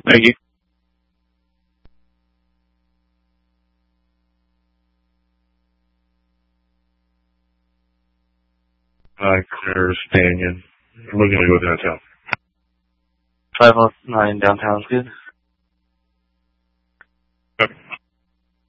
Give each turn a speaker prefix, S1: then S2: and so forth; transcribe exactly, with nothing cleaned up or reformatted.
S1: Thank you. Uh, there's Canyon. We're going to go downtown.
S2: five oh nine downtown's good.